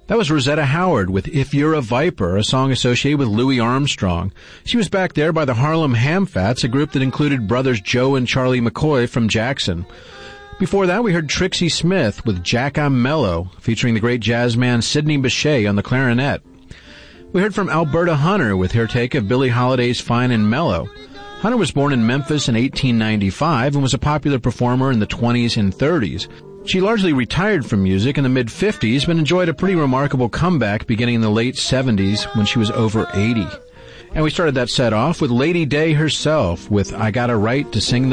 That was Rosetta Howard with If You're a Viper, a song associated with Louis Armstrong. She was backed there by the Harlem Hamfats, a group that included brothers Joe and Charlie McCoy from Jackson. Before that, we heard Trixie Smith with Jack I'm Mellow, featuring the great jazz man Sidney Bechet on the clarinet. We heard from Alberta Hunter with her take of Billie Holiday's Fine and Mellow. Hunter was born in Memphis in 1895 and was a popular performer in the 20s and 30s. She largely retired from music in the mid-50s, but enjoyed a pretty remarkable comeback beginning in the late 70s when she was over 80. And we started that set off with Lady Day herself with I Got a Right to Sing the